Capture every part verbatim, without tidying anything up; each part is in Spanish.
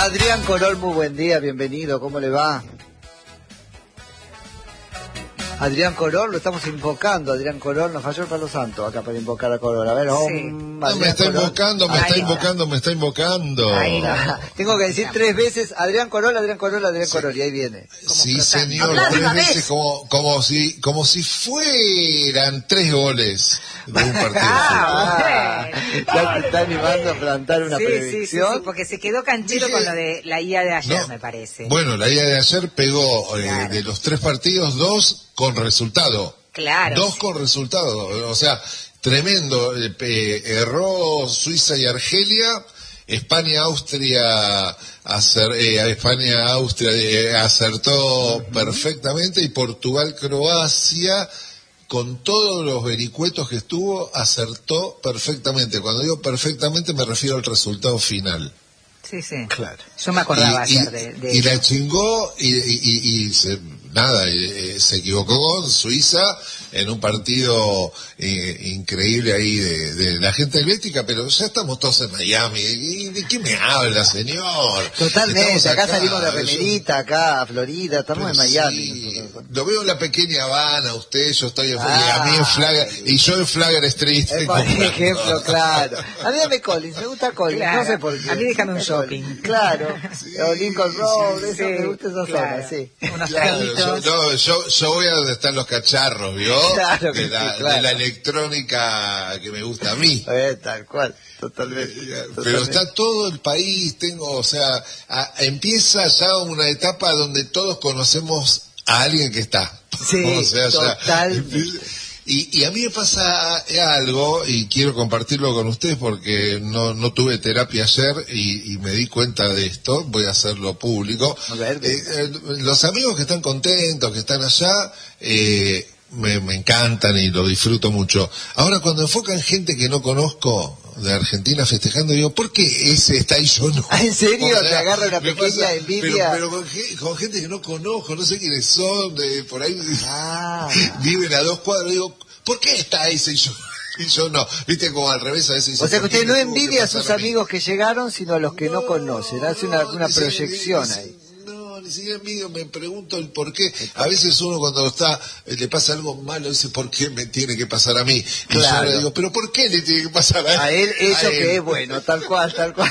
Adrián Corol, muy buen día, bienvenido, ¿cómo le va? Adrián Corol, lo estamos invocando, Adrián Corol, nos falló el Palo Santo acá para invocar a Corol. A ver, oh, sí. No, me está Corol. invocando, me Ahí está va. invocando, me está invocando. Ahí va. Tengo que decir tres veces, Adrián Corol, Adrián Corol, Adrián sí. Corol, y ahí viene. Sí, señor, tres veces como, como si como si fueran tres goles de un partido. Ah, ya te está animando a plantar una sí, predicción. Sí, sí, sí, porque se quedó canchero Dije, con lo de la I A de ayer, no, me parece. Bueno, la I A de ayer pegó claro. eh, de los tres partidos, dos con resultado. Claro. Dos con resultado. O sea, tremendo. Eh, erró Suiza y Argelia. España, Austria, acer, eh, España, Austria eh, acertó uh-huh. perfectamente. Y Portugal, Croacia, con todos los vericuetos que estuvo, acertó perfectamente. Cuando digo perfectamente me refiero al resultado final. Sí, sí. Claro. Yo me acordaba y, ayer de, de Y la chingó y, y, y, y se, nada, eh, se equivocó con Suiza en un partido eh, increíble ahí de, de la gente helvética, pero ya estamos todos en Miami. ¿Y de qué me habla, señor? Totalmente, acá, acá salimos de remerita, acá a Florida, estamos pero en Miami. Sí, lo veo en la pequeña Habana, usted, yo estoy en ah, a mí en Flagger, y yo en Flagger Street. Eh, por ejemplo, claro. A mí dame Collins, me gusta Collins, claro. no sé por qué. A mí déjame un shopping. Claro, sí, o Lincoln Road, sí, eso sí, me gusta esa claro. zona, sí. Unos claro, yo, no, yo, yo voy a donde están los cacharros, ¿vio? Claro que de, la, sí, claro. de la electrónica que me gusta a mí. Eh, tal cual, totalmente, Pero totalmente. está todo el país, tengo, o sea, a, empieza ya una etapa donde todos conocemos a alguien que está. Sí, o sea, totalmente. Ya, Y, y a mí me pasa algo, y quiero compartirlo con ustedes porque no, no tuve terapia ayer y, y me di cuenta de esto, voy a hacerlo público. A ver, eh, eh, los amigos que están contentos, que están allá, eh, me, me encantan y lo disfruto mucho. Ahora, cuando enfocan gente que no conozco de Argentina festejando, digo, ¿por qué ese está y yo no? ¿En serio? O sea, ¿Te agarra una me pequeña pasa, envidia? Pero, pero con, con gente que no conozco, no sé quiénes son, de, por ahí ah. viven a dos cuadros, digo, ¿por qué está ese y yo, y yo no? Viste, como al revés a veces. O sea que usted no envidia a sus amigos que llegaron, sino a los que no, no conocen, hace una, una proyección ahí. No, ni siquiera envidio, me pregunto el por qué. A veces uno cuando está, le pasa algo malo, dice, ¿por qué me tiene que pasar a mí? Claro. Y yo le digo, ¿pero por qué le tiene que pasar a él? A él, eso a que él. es bueno, tal cual, tal cual.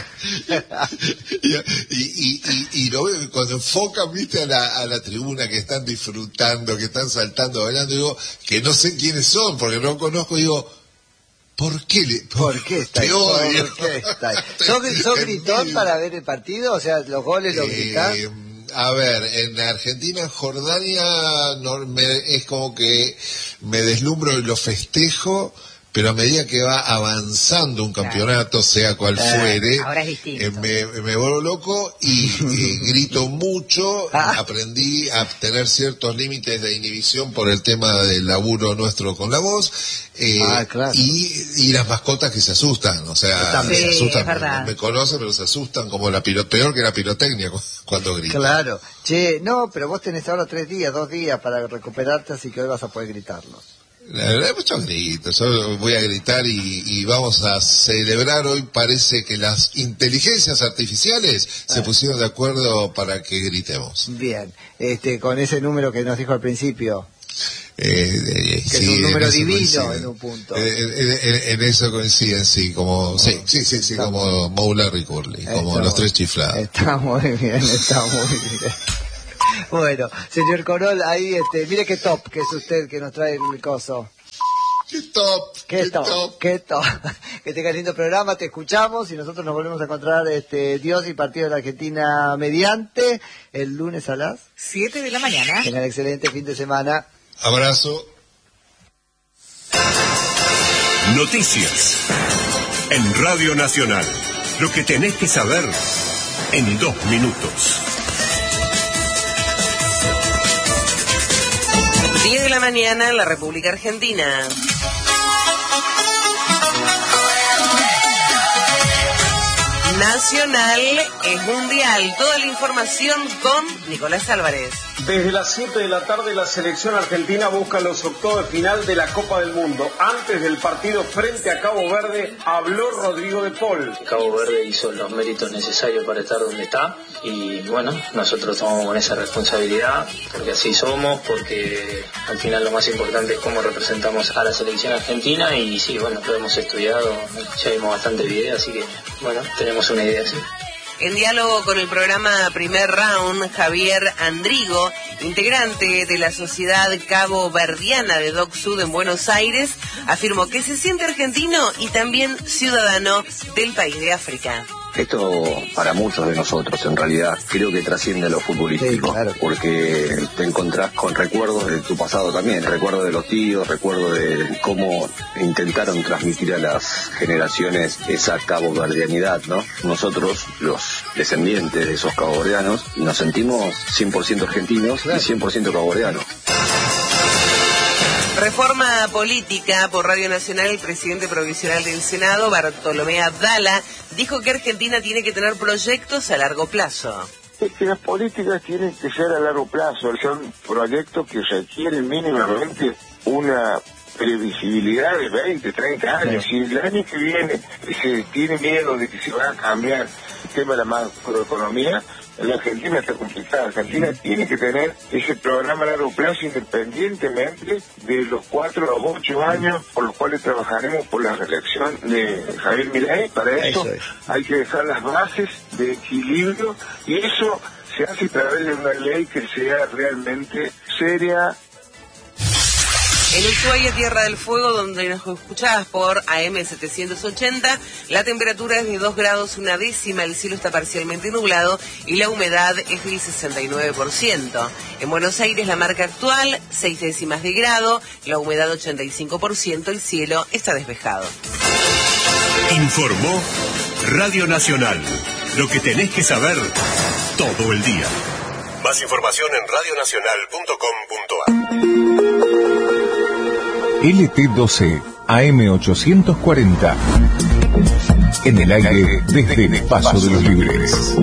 y, y, y, y lo veo, cuando enfocan, viste, a la, a la tribuna que están disfrutando, que están saltando, bailando, digo, que no sé quiénes son, porque no conozco, digo, ¿por qué le, por, ¿Por qué está ahí? Te odio. ¿Por qué está ahí? ¿Sos, sos gritón para ver el partido? O sea, los goles los gritás. Eh, A ver, en Argentina, Jordania, no, me, es como que me deslumbro y lo festejo, pero a medida que va avanzando un campeonato, claro. sea cual fuere, ahora es distinto. Eh, me, me vuelvo loco y eh, grito mucho. Ah. Aprendí a tener ciertos límites de inhibición por el tema del laburo nuestro con la voz. Eh, ah, claro. y, y las mascotas que se asustan, o sea, sí, se asustan, me, me conocen, pero se asustan como la piro, peor que la pirotecnia cuando gritan. Claro, che, no, pero vos tenés ahora tres días, dos días para recuperarte, así que hoy vas a poder gritarlos. La verdad, muchos gritos, yo voy a gritar y, y vamos a celebrar hoy, parece que las inteligencias artificiales ah. se pusieron de acuerdo para que gritemos. Bien, este, con ese número que nos dijo al principio. Eh, eh, que sí, es un número divino coinciden. en un punto. Eh, en, en, en eso coinciden, sí, como oh, sí, sí, sí, sí, está como Moe, y Curly, como está los muy, tres chiflados. Está muy bien, está muy bien. Bueno, señor Corol, ahí, este, mire qué top que es usted que nos trae el coso. ¡Qué top! ¡Qué, qué top, top! ¡Qué top! Que tenga lindo programa, te escuchamos y nosotros nos volvemos a encontrar, este, Dios y Partido de la Argentina mediante, el lunes a las siete de la mañana. Tengan excelente fin de semana. Abrazo. Noticias en Radio Nacional. Lo que tenés que saber en dos minutos. diez de la mañana en la República Argentina. nacional es mundial. Toda la información con Nicolás Álvarez. Desde las siete de la tarde la selección argentina busca los octavos de final de la Copa del Mundo. Antes del partido frente a Cabo Verde habló Rodrigo de Paul. Cabo Verde hizo los méritos necesarios para estar donde está y bueno, nosotros tomamos con esa responsabilidad porque así somos, porque al final lo más importante es cómo representamos a la selección argentina y sí, bueno, lo hemos estudiado, ya vimos bastante video, así que bueno, tenemos una idea así. En diálogo con el programa Primer Round, Javier Andrigo, integrante de la Sociedad Cabo Verdiana de Doc Sud en Buenos Aires, afirmó que se siente argentino y también ciudadano del país de África. Esto para muchos de nosotros en realidad creo que trasciende lo futbolístico, sí, claro. Porque te encontrás con recuerdos de tu pasado también, recuerdos de los tíos, recuerdos de cómo intentaron transmitir a las generaciones esa caboverdianidad, ¿no? Nosotros, los descendientes de esos caboverdianos, nos sentimos cien por ciento argentinos, claro, y cien por ciento caboverdianos. Reforma política por Radio Nacional. El presidente provisional del Senado, Bartolomé Abdala, dijo que Argentina tiene que tener proyectos a largo plazo. Es que las políticas tienen que ser a largo plazo, son proyectos que requieren mínimamente una previsibilidad de veinte, treinta años. Si el año que viene se tiene miedo de que se va a cambiar el tema de la macroeconomía, la Argentina está complicada. Argentina tiene que tener ese programa a largo plazo independientemente de los cuatro o ocho años por los cuales trabajaremos por la reelección de Javier Milei. Para eso, eso es. Hay que dejar las bases de equilibrio y eso se hace a través de una ley que sea realmente seria. En Ushuaia, Tierra del Fuego, donde nos escuchabas por A M setecientos ochenta, la temperatura es de dos grados una décima, el cielo está parcialmente nublado y la humedad es del sesenta y nueve por ciento. En Buenos Aires, la marca actual, seis décimas de grado, la humedad ochenta y cinco por ciento, el cielo está despejado. Informó Radio Nacional. Lo que tenés que saber todo el día. Más información en radio nacional punto com punto a r. L T doce A M ochocientos cuarenta. En el aire desde el Paso de los Libres.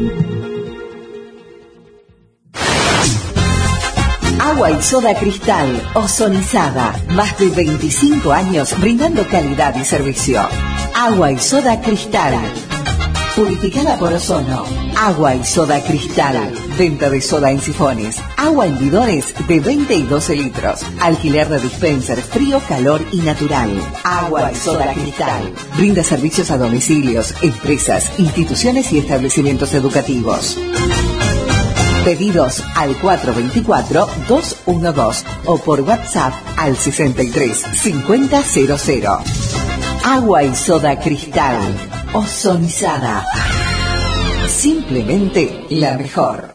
Agua y soda Cristal, ozonizada. Más de veinticinco años brindando calidad y servicio. Agua y soda Cristal. Purificada por ozono. Agua y soda Cristal. Venta de soda en sifones. Agua en bidones de veinte y doce litros. Alquiler de dispenser frío, calor y natural. Agua y soda Cristal. Brinda servicios a domicilios, empresas, instituciones y establecimientos educativos. Pedidos al cuatro dos cuatro, dos uno dos o por WhatsApp al sesenta y tres, cincuenta cero cero. Agua y soda Cristal. Ozonizada. Simplemente la mejor.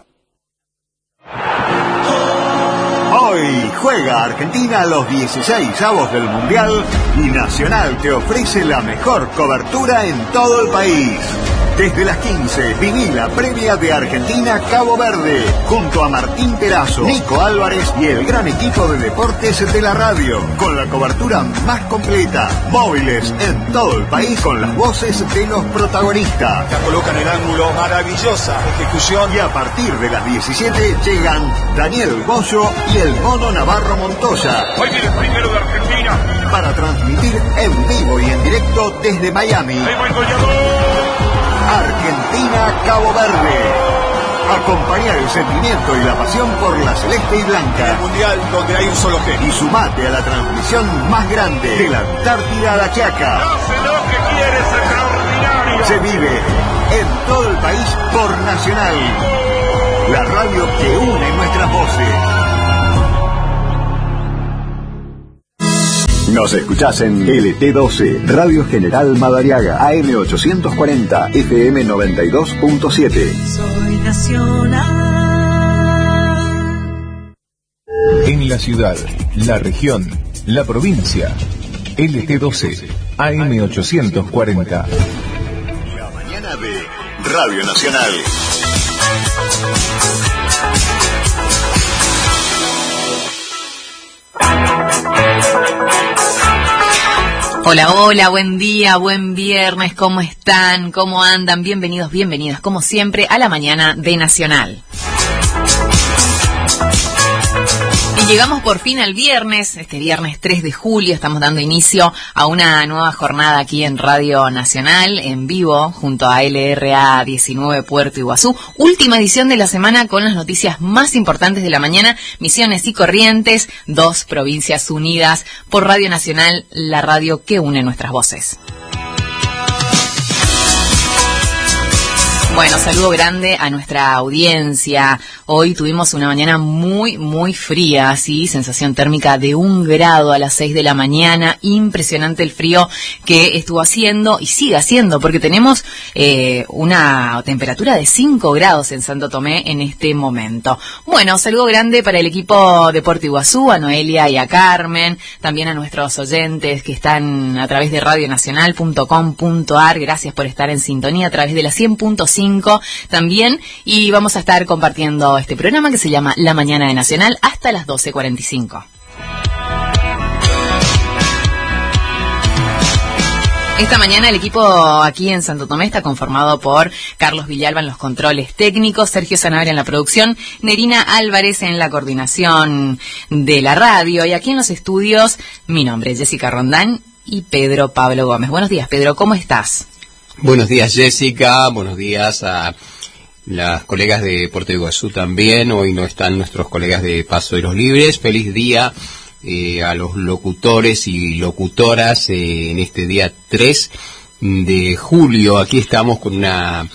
Hoy juega Argentina los dieciseisavos del Mundial y Nacional te ofrece la mejor cobertura en todo el país. Desde las quince, viví la previa de Argentina-Cabo Verde, junto a Martín Perazo, Nico Álvarez y el gran equipo de deportes de la radio, con la cobertura más completa, móviles en todo el país con las voces de los protagonistas. La colocan en ángulo, maravillosa ejecución. Y a partir de las diecisiete llegan Daniel Bollo y el Mono Navarro Montoya. Hoy viene el primero de Argentina. Para transmitir en vivo y en directo desde Miami. ¡Ahí va el goleador! Argentina-Cabo Verde. Acompañar el sentimiento y la pasión por la celeste y blanca. El mundial donde hay un solo genio. Y sumate a la transmisión más grande de la Antártida a la Quiaca. Hace lo que quieres, extraordinario. Se vive en todo el país por Nacional. La radio que une nuestras voces. Nos escuchás en L T doce, Radio General Madariaga, A M ochocientos cuarenta, F M noventa y dos punto siete. Soy nacional. En la ciudad, la región, la provincia, L T doce, A M ochocientos cuarenta. La mañana de Radio Nacional. Hola, hola, buen día, buen viernes, ¿cómo están? ¿Cómo andan? Bienvenidos, bienvenidas, como siempre, a la mañana de Nacional. Y llegamos por fin al viernes, este viernes tres de julio, estamos dando inicio a una nueva jornada aquí en Radio Nacional, en vivo, junto a L R A diecinueve Puerto Iguazú. Última edición de la semana con las noticias más importantes de la mañana, Misiones y Corrientes, dos provincias unidas por Radio Nacional, la radio que une nuestras voces. Bueno, saludo grande a nuestra audiencia. Hoy tuvimos una mañana muy, muy fría, ¿sí? Sensación térmica de un grado a las seis de la mañana. Impresionante el frío que estuvo haciendo y sigue haciendo, porque tenemos eh, una temperatura de cinco grados en Santo Tomé en este momento. Bueno, saludo grande para el equipo de Puerto Iguazú, a Noelia y a Carmen, también a nuestros oyentes que están a través de radio nacional punto com punto a r. Gracias por estar en sintonía a través de la cien punto cinco también, y vamos a estar compartiendo este programa que se llama La Mañana de Nacional hasta las doce cuarenta y cinco. Esta mañana el equipo aquí en Santo Tomé está conformado por Carlos Villalba en los controles técnicos, Sergio Sanabria en la producción, Nerina Álvarez en la coordinación de la radio, y aquí en los estudios mi nombre es Jessica Rondán y Pedro Pablo Gómez. Buenos días, Pedro, ¿cómo estás? Buenos días, Jessica. Buenos días a las colegas de Puerto Iguazú también. Hoy no están nuestros colegas de Paso de los Libres. Feliz día eh, a los locutores y locutoras eh, en este día tres de julio. Aquí estamos con una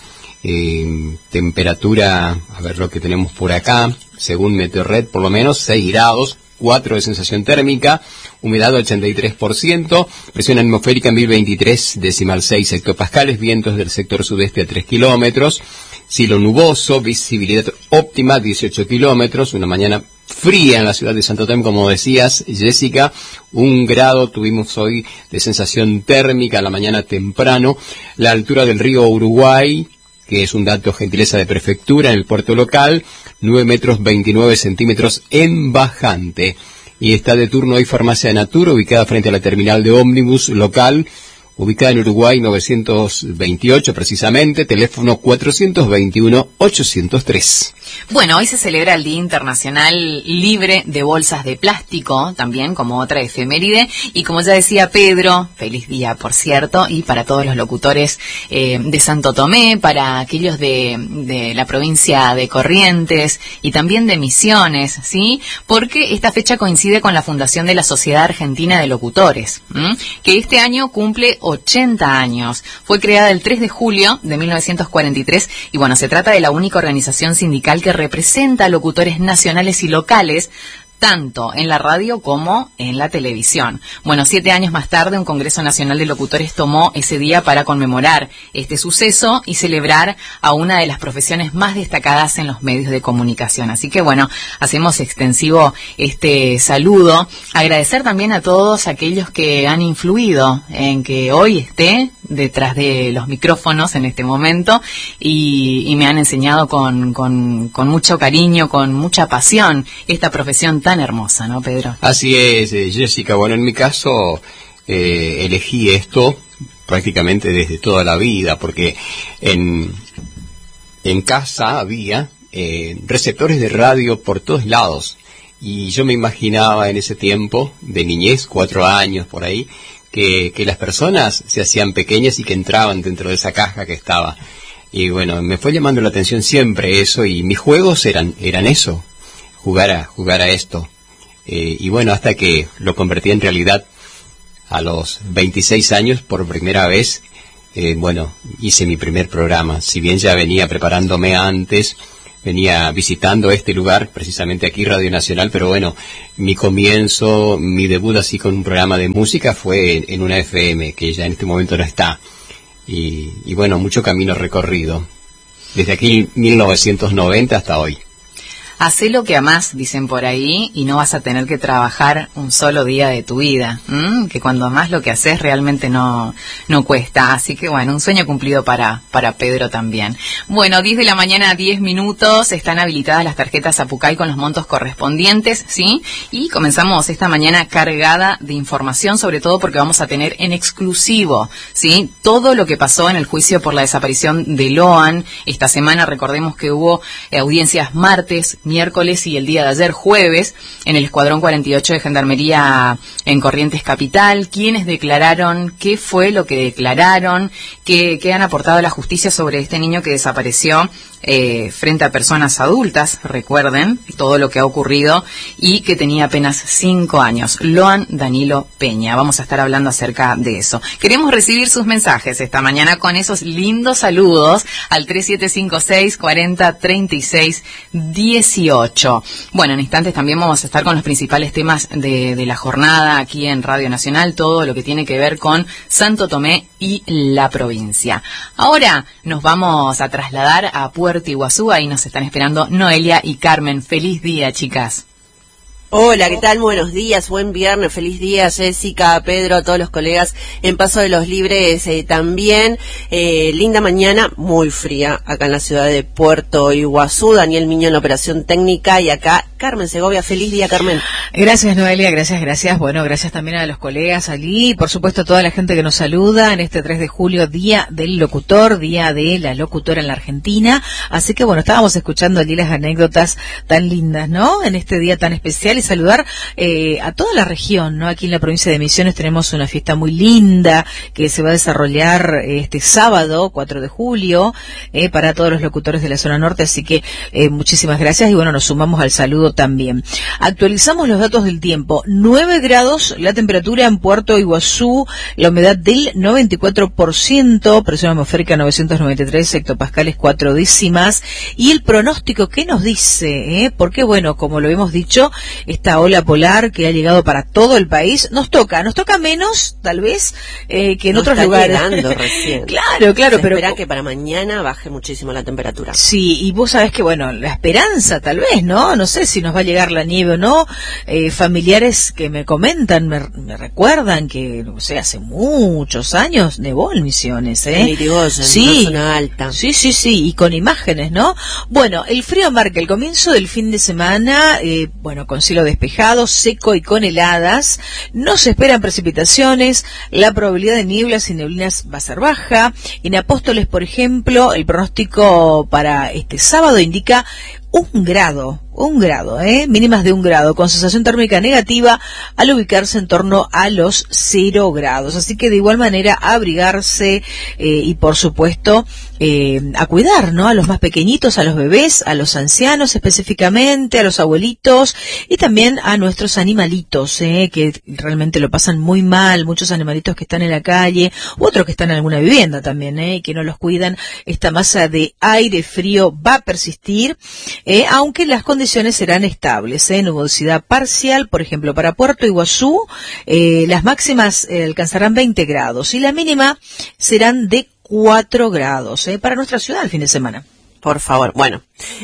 eh, temperatura, a ver lo que tenemos por acá, según Meteorred, por lo menos seis grados. cuatro de sensación térmica, humedad ochenta y tres por ciento, presión atmosférica mil veintitrés decimal seis hectopascales, vientos del sector sudeste a tres kilómetros, cielo nuboso, visibilidad óptima dieciocho kilómetros, una mañana fría en la ciudad de Santo Tomé, como decías, Jessica, un grado tuvimos hoy de sensación térmica a la mañana temprano, la altura del río Uruguay, que es un dato gentileza de prefectura en el puerto local, nueve metros veintinueve centímetros en bajante. Y está de turno hoy Farmacia Natura, ubicada frente a la terminal de ómnibus local, ubicada en Uruguay novecientos veintiocho precisamente, teléfono cuatrocientos veintiuno ochocientos tres. Bueno, hoy se celebra el Día Internacional Libre de Bolsas de Plástico, también como otra efeméride, y como ya decía Pedro, feliz día por cierto, y para todos los locutores eh, de Santo Tomé, para aquellos de, de la provincia de Corrientes y también de Misiones, ¿sí? Porque esta fecha coincide con la fundación de la Sociedad Argentina de Locutores, ¿m? que este año cumple ochenta años. Fue creada el tres de julio de mil novecientos cuarenta y tres y bueno, se trata de la única organización sindical que representa a locutores nacionales y locales, tanto en la radio como en la televisión. Bueno, siete años más tarde, un Congreso Nacional de Locutores tomó ese día para conmemorar este suceso y celebrar a una de las profesiones más destacadas en los medios de comunicación. Así que bueno, hacemos extensivo este saludo. Agradecer también a todos aquellos que han influido en que hoy esté detrás de los micrófonos en este momento y, y me han enseñado con, con, con mucho cariño, con mucha pasión, esta profesión tan hermosa, ¿no, Pedro? Así es, eh, Jessica. Bueno, en mi caso eh, elegí esto prácticamente desde toda la vida, porque en, en casa había eh, receptores de radio por todos lados, y yo me imaginaba en ese tiempo, de niñez, cuatro años por ahí, que, que las personas se hacían pequeñas y que entraban dentro de esa caja que estaba. Y bueno, me fue llamando la atención siempre eso, y mis juegos eran, eran eso. jugar a jugar a esto eh, y bueno, hasta que lo convertí en realidad a los veintiséis años por primera vez. Eh, bueno, hice mi primer programa, si bien ya venía preparándome antes, venía visitando este lugar, precisamente aquí Radio Nacional, pero bueno, mi comienzo, mi debut así con un programa de música fue en, en una F M, que ya en este momento no está, y, y bueno, mucho camino recorrido desde aquí mil novecientos noventa hasta hoy. Hacé lo que amás, dicen por ahí, y no vas a tener que trabajar un solo día de tu vida. ¿Mm? Que cuando amás lo que haces realmente no, no cuesta. Así que bueno, un sueño cumplido para, para Pedro también. Bueno, diez de la mañana, diez minutos, están habilitadas las tarjetas Apucay con los montos correspondientes, ¿sí? Y comenzamos esta mañana cargada de información, sobre todo porque vamos a tener en exclusivo, ¿sí? Todo lo que pasó en el juicio por la desaparición de Loan. Esta semana recordemos que hubo eh, audiencias martes, miércoles y el día de ayer jueves en el Escuadrón cuarenta y ocho de Gendarmería en Corrientes Capital. ¿Quiénes declararon? ¿Qué fue lo que declararon? ¿Qué, qué han aportado a la justicia sobre este niño que desapareció eh, frente a personas adultas? Recuerden todo lo que ha ocurrido y que tenía apenas cinco años. Loan Danilo Peña. Vamos a estar hablando acerca de eso. Queremos recibir sus mensajes esta mañana con esos lindos saludos al tres siete cinco seis, cuarenta, treinta y seis, dieciocho. Bueno, en instantes también vamos a estar con los principales temas de, de la jornada aquí en Radio Nacional, todo lo que tiene que ver con Santo Tomé y la provincia. Ahora nos vamos a trasladar a Puerto Iguazú, ahí nos están esperando Noelia y Carmen. Feliz día, chicas. Hola, ¿qué tal? Buenos días, buen viernes, feliz día, Jessica, Pedro, a todos los colegas en Paso de los Libres eh, también. Eh, linda mañana, muy fría, acá en la ciudad de Puerto Iguazú. Daniel Miño en la operación técnica y acá Carmen Segovia. Feliz día, Carmen. Gracias, Noelia, gracias, gracias. Bueno, gracias también a los colegas allí y por supuesto a toda la gente que nos saluda en este tres de julio, Día del Locutor, Día de la Locutora en la Argentina. Así que bueno, estábamos escuchando allí las anécdotas tan lindas, ¿no? En este día tan especial. Y saludar eh, a toda la región, ¿no? Aquí en la provincia de Misiones tenemos una fiesta muy linda que se va a desarrollar eh, este sábado, cuatro de julio, eh, para todos los locutores de la zona norte, así que eh, muchísimas gracias y bueno, nos sumamos al saludo también. Actualizamos los datos del tiempo. nueve grados la temperatura en Puerto Iguazú, la humedad del noventa y cuatro por ciento, presión atmosférica novecientos noventa y tres hectopascales, cuatro décimas, y el pronóstico, ¿qué nos dice? Eh? Porque bueno, como lo hemos dicho, esta ola polar que ha llegado para todo el país, nos toca, nos toca menos, tal vez, eh, que en no otros está lugares. Llegando recién. Claro, claro, Se pero espera que para mañana baje muchísimo la temperatura. sí, y vos sabés que, bueno, la esperanza tal vez, ¿no? No sé si nos va a llegar la nieve o no. Eh, familiares que me comentan, me, me recuerdan que, no sé, hace muchos años nevó en Misiones, ¿eh? En Irigoyen, sí, en zona alta. Sí, sí, sí, y con imágenes, ¿no? Bueno, el frío marca el comienzo del fin de semana, eh, bueno, con cielo despejado, seco y con heladas. No se esperan precipitaciones. La probabilidad de nieblas y neblinas va a ser baja. En Apóstoles, por ejemplo, el pronóstico para este sábado indica un grado, un grado, ¿eh? Mínimas de un grado, con sensación térmica negativa al ubicarse en torno a los cero grados. Así que de igual manera abrigarse eh, y por supuesto eh, a cuidar, ¿no? A los más pequeñitos, a los bebés, a los ancianos específicamente, a los abuelitos y también a nuestros animalitos, ¿eh? Que realmente lo pasan muy mal, muchos animalitos que están en la calle, u otros que están en alguna vivienda también, ¿eh? Y que no los cuidan. Esta masa de aire frío va a persistir. Eh, aunque las condiciones serán estables, eh, nubosidad parcial, por ejemplo, para Puerto Iguazú, eh, las máximas eh, alcanzarán veinte grados y la mínima serán de cuatro grados, eh, para nuestra ciudad el fin de semana. Por favor, bueno,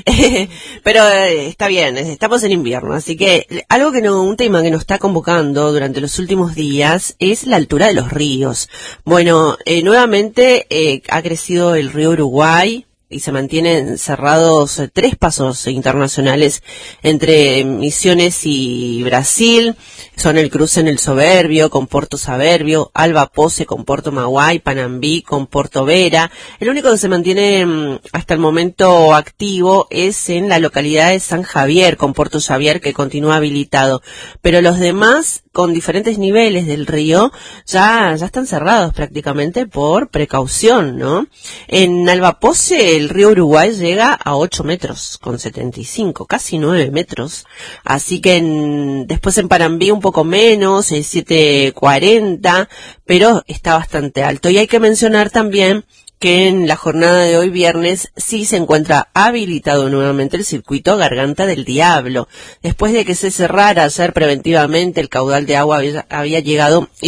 pero eh, está bien, estamos en invierno, así que algo que no, un tema que nos está convocando durante los últimos días es la altura de los ríos. Bueno, eh, nuevamente eh, ha crecido el río Uruguay y se mantienen cerrados eh, tres pasos internacionales entre Misiones y Brasil. Son el cruce en el Soberbio con Porto Saberbio, Alba Pose con Porto Maguay, Panambí con Porto Vera. El único que se mantiene mmm, hasta el momento activo es en la localidad de San Javier con Porto Xavier, que continúa habilitado. Pero los demás, con diferentes niveles del río, ya, ya están cerrados prácticamente por precaución, ¿no? En Alba Pose el río Uruguay llega a ocho metros con setenta y cinco, casi nueve metros. Así que en, después en Panambí un poco menos, el siete cuarenta, pero está bastante alto. Y hay que mencionar también que en la jornada de hoy viernes sí se encuentra habilitado nuevamente el circuito Garganta del Diablo. Después de que se cerrara ayer preventivamente, el caudal de agua había, había llegado